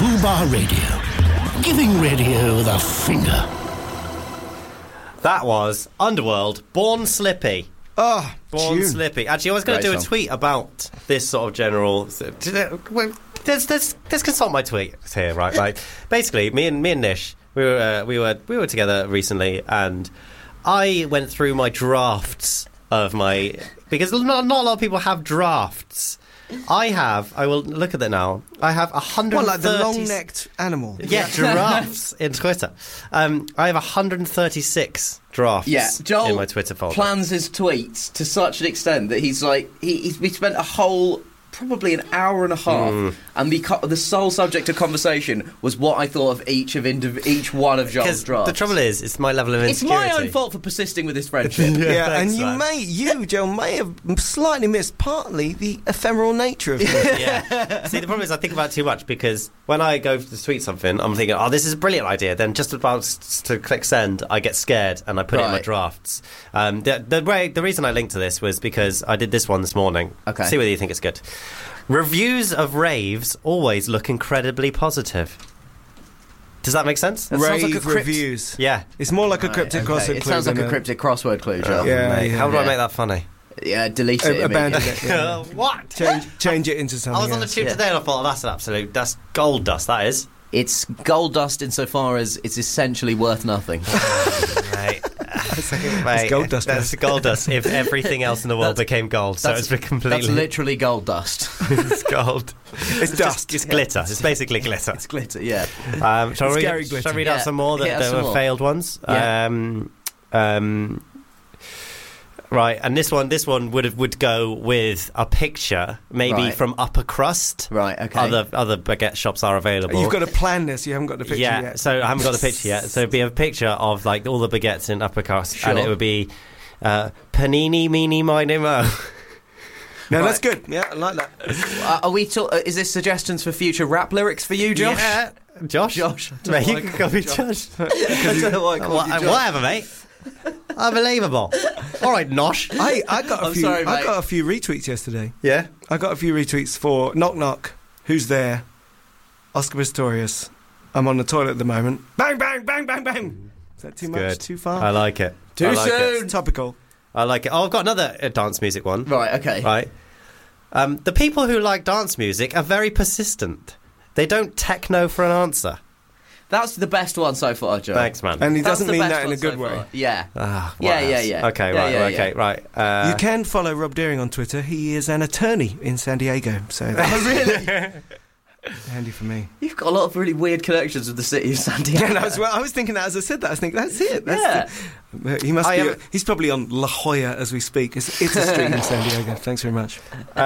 Fubar Radio. Giving radio the finger. That was Underworld, Born Slippy. Oh, Born June. Slippy. Actually, I was going to do a tweet about this sort of general... Let's consult my tweets here, right? Like, basically, me and Nish, we were together recently, and I went through my drafts of my... Because not a lot of people have drafts. I will look at it now. I have 130... What, like the long-necked animal? Yeah, giraffes in Twitter. I have 136 drafts Joel in my Twitter folder. Plans his tweets to such an extent that he's like... We spent a whole... probably an hour and a half, and the sole subject of conversation was what I thought of each one of Joel's drafts. The trouble is, it's my level of It's insecurity. my own fault for persisting with this friendship. Yeah, thanks, and man. Joel, may have slightly missed partly the ephemeral nature of it. Yeah. See, the problem is I think about it too much, because when I go to tweet something, I'm thinking, oh, this is a brilliant idea. Then just about to click send, I get scared and I put it in my drafts. The reason I linked to this was because I did this one this morning. Okay. See whether you think it's good. Reviews of raves always look incredibly positive. Does that make sense? That sounds like a Rave reviews. Yeah. It's more like a cryptic crossword clue. It sounds like a cryptic crossword clue, Joel. Yeah. How do I make that funny? Yeah, delete it. Abandon immediately. it. Yeah. What? Change it into something I was on the else. tube today and I thought, that's gold dust, that is. It's gold dust insofar as it's essentially worth nothing. Mate. It's gold dust. That's gold dust if everything else in the world became gold. So it's completely... That's literally gold dust. It's gold. It's dust. It's glitter. It's basically glitter. It's glitter, yeah. Shall Scary I glitter. read out some more Yeah, that some were more. failed ones? Yeah. Right, and this one would go with a picture, maybe Right. from Upper Crust. Right, okay. Other baguette shops are available. You've got to plan this. You haven't got the picture yet. So I haven't got the picture yet. So it'd be a picture of like all the baguettes in Upper Crust, Sure. and it would be panini, meeny, miny, mo. No, that's good. Yeah, I like that. Are we? Is this suggestions for future rap lyrics for you, Josh? Yeah. Josh. Mate, you can call me Josh. I don't know why I called you Josh. Whatever, mate. Unbelievable. All right, Nosh. I got a I'm few. sorry, I mate. got a few retweets yesterday. Yeah. I got a few retweets for Knock Knock. Who's there? Oscar Pistorius. I'm on the toilet at the moment. Bang, bang, bang, bang, bang. Is that too much? Good. Too far? I like it. Too I like soon. it. Topical. I like it. Oh, I've got another dance music one. Right, okay. Right. The people who like dance music are very persistent. They don't techno for an answer. That's the best one so far, Joe. Thanks, man. And he That's doesn't the mean best that in one a good so way. far. Yeah. Ah, Yeah, what yeah, else? yeah. Okay, Yeah, right, yeah, okay, right. You can follow Rob Deering on Twitter. He is an attorney in San Diego. So that's Oh, really? handy for me. You've got a lot of really weird connections with the city of San Diego. Yeah, I was thinking that as I said that. I was thinking, that's it. Yeah. He must I be. am- He's probably on La Jolla as we speak. It's a street in San Diego. Thanks very much.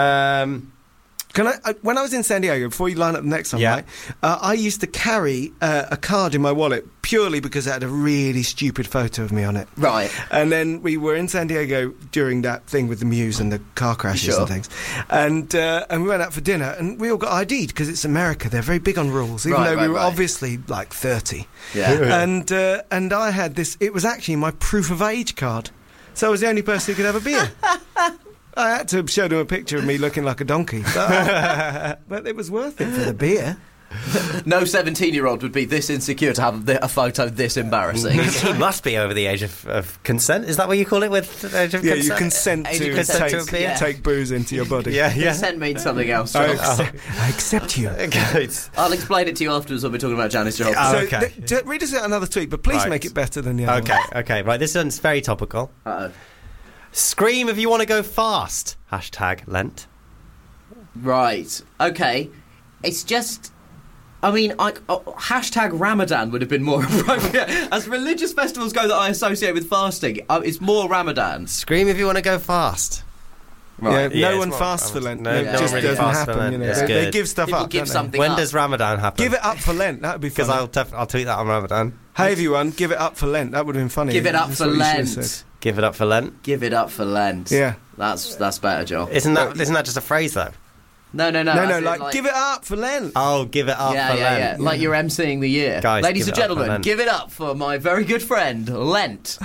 Can I? When I was in San Diego, before you line up the next one, Yeah. right? I used to carry a card in my wallet purely because it had a really stupid photo of me on it. Right. And then we were in San Diego during that thing with the Muse and the car crashes Sure. and things, and we went out for dinner and we all got ID'd because it's America. They're very big on rules, even Right, though we right, were right. obviously like 30. Yeah. And I had this. It was actually my proof of age card, so I was the only person who could have a beer. I had to show them a picture of me looking like a donkey, but it was worth it for the beer. No 17-year-old would be this insecure to have a photo this embarrassing. He must be over the age of consent. Is that what you call it with the age of Yeah, consent? you consent Age to of consent to a beer? take booze into your body. Yeah, yeah. Consent means something else. I Joel. accept you. Okay. I'll explain it to you afterwards when we're talking about Janis Joplin. Oh, So okay. read us out another tweet, but please Right. make it better than the other Okay, okay, right. This one's very topical. Uh-oh. Scream if you want to go fast. Hashtag Lent. Right. Okay. It's just... I mean, hashtag Ramadan would have been more appropriate. As religious festivals go that I associate with fasting, it's more Ramadan. Scream if you want to go fast. Right. Yeah, no it's one more- fasts for Lent. no it one just really doesn't fasts for happen. Lent. You know, It's they good. give stuff People up. give don't they? something When up. does Ramadan happen? Give it up for Lent. That would be Because fun. I'll tweet that on Ramadan. Hey everyone, give it up for Lent. That would have been funny. Give it up That's for what you should have Lent. said. Give it up for Lent. Give it up for Lent. Yeah. That's better, Joel. Isn't that just a phrase though? No. No, as in, like give it up for Lent. Oh, give it up yeah, for yeah, Lent. yeah. Like you're emceeing the year. Guys, Ladies give and it up for gentlemen, Lent. give it up for my very good friend, Lent.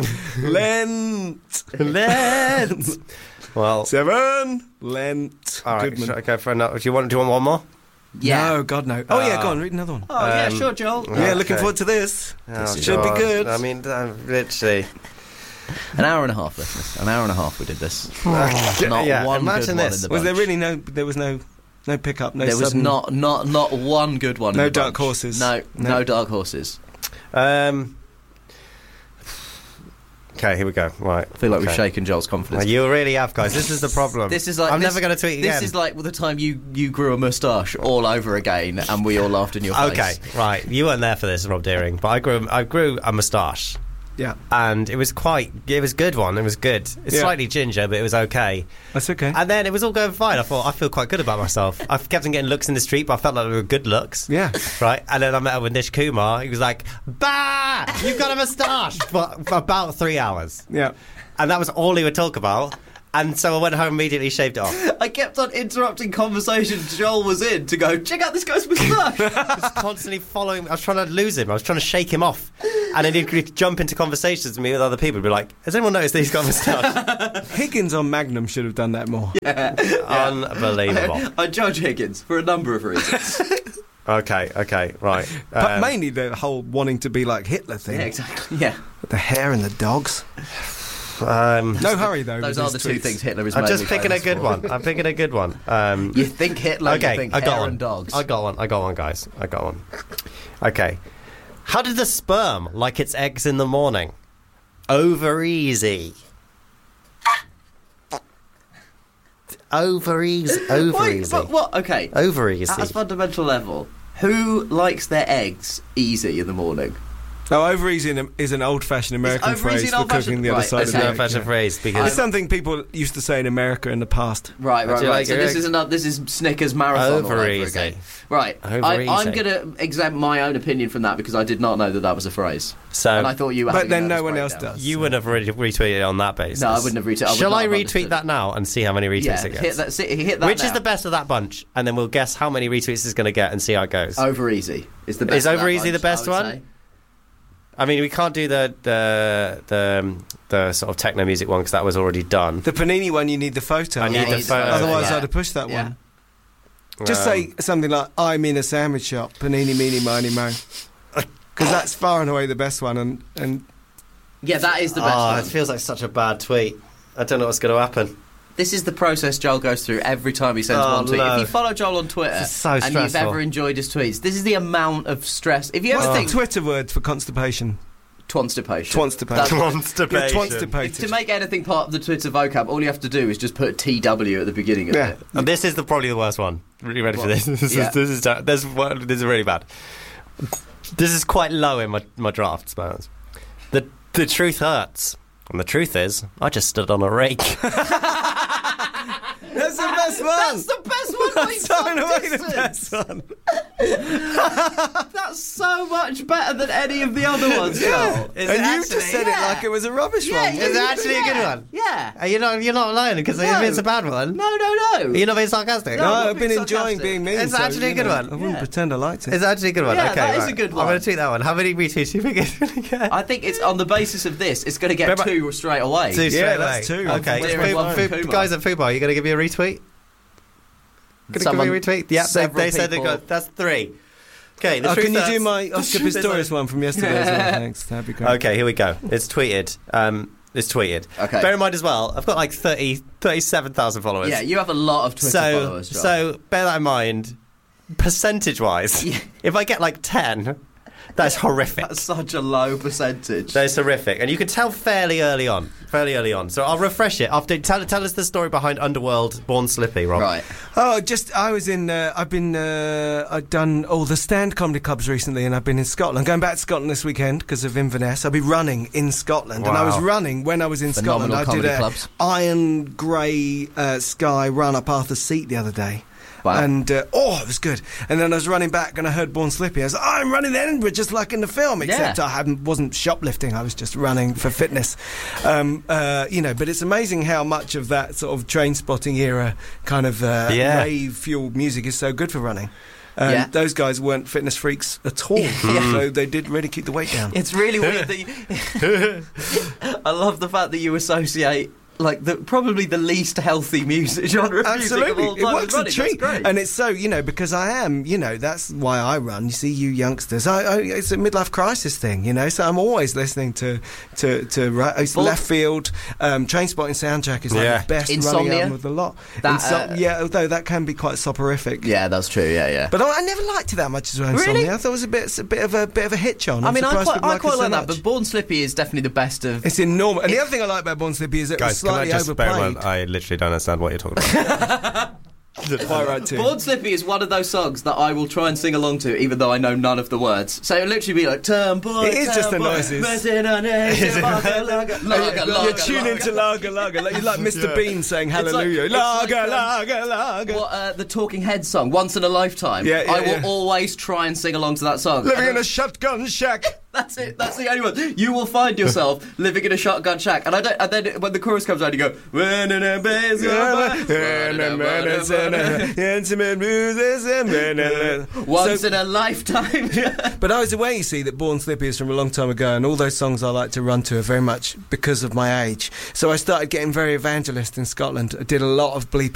Lent. Lent. Well, 7. Lent. all right. Goodman. Should I go for another? Do you want one more? Yeah. No, God, no. Oh, yeah, go on, read another one. Oh, yeah, sure, Joel. Yeah, looking okay. forward to this. Oh, This should be God. good. I mean, literally. An hour and a half, listeners. An hour and a half we did this. Not Yeah, one good imagine one this. in the Was bunch. there really no... There was no pickup, no There was sudden... not one good one. No in the dark bunch. horses. No dark horses. Okay, here we go. Right. I feel like we've Okay. shaken Joel's confidence. You really have, guys. This is the problem. This is like I'm this- never going to tweet again. This is like the time you grew a moustache all over again, and we all laughed in your face. Okay, right. You weren't there for this, Rob Deering, but I grew a moustache, Yeah, and it was a good one. It was good. It's Yeah. slightly ginger, but it was okay. that's okay. And then it was all going fine. I thought I feel quite good about myself. I kept on getting looks in the street, but I felt like they were good looks. Yeah. Right. And then I met up with Nish Kumar. He was like, "Bah! You've got a moustache!" for about 3 hours, Yeah. and that was all he would talk about. And so I went home immediately, shaved it off. I kept on interrupting conversations Joel was in to go, check out this guy's moustache. Just constantly following. I was trying to lose him. I was trying to shake him off, and then he'd jump into conversations with me with other people. He'd be like, "Has anyone noticed that he's got a moustache?" Higgins on Magnum should have done that more. Unbelievable. I judge Higgins for a number of reasons. Okay, right. But mainly the whole wanting to be like Hitler thing. Yeah, exactly. Yeah. With the hair and the dogs. No No hurry, though. Those with are his the two tweets. things Hitler is I'm mainly just picking a famous good for. one. I'm picking a good one. You think Hitler, Okay, you think I got hair one. and dogs. I got one, guys. I got one. Okay. How did the sperm like its eggs in the morning? Over easy. Over easy. Over Wait, easy. but what? Okay. Over easy. At a fundamental level, who likes their eggs easy in the morning? Oh, over easy is an old-fashioned American over easy phrase an for cooking old-fashioned- the other right, side It's of an the egg. old-fashioned yeah. phrase It's because something people used to say in America in the past. Right, Do you like So your this eggs? is this is Snickers marathon all Over over easy. again. Right. Over I'm easy. going to exempt my own opinion from that because I did not know that was a phrase, so and I thought you were. But having then a no nervous one else breakdown. does. you wouldn't have retweeted it on that basis. No, I wouldn't have retweeted. I would Shall not I have retweet understood. that now and see how many retweets Yeah, it hit gets? that Which now. is the best of that bunch, and then we'll guess how many retweets it's going to get and see how it goes. Over easy is the best. Is of Over that Easy the bunch, best I would one? say. I mean, we can't do the sort of techno music one because that was already done. The Panini one, you need the photo. I need Yeah, the photo. Otherwise, yeah. I'd have pushed that Yeah. one. Just say something like, I'm in a sandwich shop, panini, meeny, miny, mo. Because that's far and away the best one. And Yeah, that is the best Oh, one. it feels like such a bad tweet. I don't know what's going to happen. This is the process Joel goes through every time he sends Oh, one tweet. no. If you follow Joel on Twitter This is so and you've stressful. ever enjoyed his tweets, this is the amount of stress. If you ever what's think the Twitter word for constipation? Twanstipation. Twanstipation. Constipation. You're twanstipated. To make anything part of the Twitter vocab, all you have to do is just put TW at the beginning of Yeah. it. And this is probably the worst one. Really ready for What? this? This Yeah. is really bad. This is quite low in my draft, Spurs. The truth hurts. And the truth is, I just stood on a rake. That's the best one! That's the best one by That's far and some away the distance. best one. That's so much better than any of the other ones, Joel. Is And it you just said it Yeah. like it was a rubbish one. Is it actually a good one? Yeah. You're not lying because No. if it's a bad one, No. you're not being sarcastic. No, No, I've I'm been being enjoying sarcastic. being mean. It's so, actually a you good know, one. I wouldn't Yeah. pretend I liked it. It's actually a good one. Yeah, okay, that is right. a good I'm one. going to tweet that one. How many retweets do you think it's going to get? I think it's on the basis of this, it's going to get But- two straight away. Two Yeah, straight that's away. two. Okay, One from one from Kumar. guys at Fubar, are you going to give me a retweet? Going to Someone- give me a retweet? Yeah, several they said they people- got. That's 3. Okay, the Oh, truth can you hurts. do my Oscar truth is Pistorius one from yesterday as well? Thanks. That'd be great. Okay, here we go. It's tweeted. It's tweeted. Okay. Bear in mind as well, I've got like 37,000 followers. Yeah, you have a lot of Twitter followers, Joel. so bear that in mind. Percentage-wise, Yeah. if I get like 10, that's horrific. That's such a low percentage. That is horrific, and you can tell fairly early on. So I'll refresh it after. Tell us the story behind Underworld Born Slippy, Rob. Right. Oh, I was in. I've done all the stand comedy clubs recently, and I've been in Scotland. Going back to Scotland this weekend because of Inverness. I'll be running in Scotland, and I was Wow. running when I was in Phenomenal Scotland. I did comedy a clubs. iron grey sky run up Arthur's Seat the other day. Wow. And it was good. And then I was running back and I heard Born Slippy. I was like, I'm running in Edinburgh just like in the film, except Yeah. I wasn't shoplifting. I was just running for fitness. But it's amazing how much of that sort of train spotting era kind of rave fueled music is so good for running. Yeah. Those guys weren't fitness freaks at all, so they did really keep the weight down. It's really weird that you... I love the fact that you associate like probably the least healthy music genre of music of all Absolutely, time. it works a That's treat, great. and it's so because I am, that's why I run. You see, you youngsters, it's a midlife crisis thing, so I'm always listening to Left Field, Trainspotting soundtrack is like the best Insomnia? running album of the lot. Although that can be quite soporific. Yeah, that's true. Yeah. But I never liked it that much as well. Insomnia. Really? I thought it was a bit of a hitch on. I mean, I quite it like so that, much. but Born Slippy is definitely the best of. It's enormous. And the other thing I like about Born Slippy is it was Guys, can I slightly just bear in overplayed. mind, I literally don't understand what you're talking about. Quite right too. Born Slippy is one of those songs that I will try and sing along to, even though I know none of the words. So it'll literally be like, turn boy, It is just the noises. You're tuning to Lager Lager. You're like Mr. Bean saying hallelujah. Lager Lager Lager. What, the Talking Heads song, Once in a Lifetime. Yeah, I will always try and sing along to that song. Living in a shotgun shack. That's it. That's the only one. You will find yourself living in a shotgun shack, and then when the chorus comes out, you go. Once in a lifetime. But I was aware, you see, that Born Slippy is from a long time ago, and all those songs I like to run to are very much because of my age. So I started getting very evangelist in Scotland. I did a lot of bleeping